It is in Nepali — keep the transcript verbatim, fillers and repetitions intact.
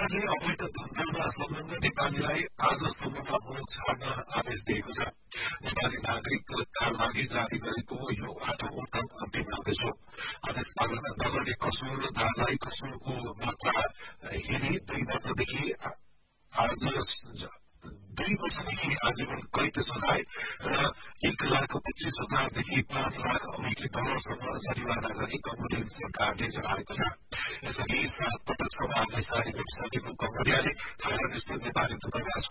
सरकारले अवैध धन्दामा संलग्न नेपालीलाई आजसम्ममा मुलुक छाड्न आदेश दिएको छ। नेपाली नागरिकका लागि जारी गरेको यो आठौं अन्तिम आदेश हो। आदेश पालना नगर्ने कसुरदारलाई कसुरको मात्रा हेरी दुई वर्षदेखि आज दुई वर्षदेखि आजीवन कैद सजाय र एक लाख पच्चीस हजारदेखि पाँच लाख अमेरिकी डलरसम्म जरिवाना गरी कम्बोडियन सरकारले जनाएको छ। यसअघि सात पटक समाजलाई सारी गरिसकेको कम्बोडियाले थाइल्याण्ड स्थित नेपाली दूतावास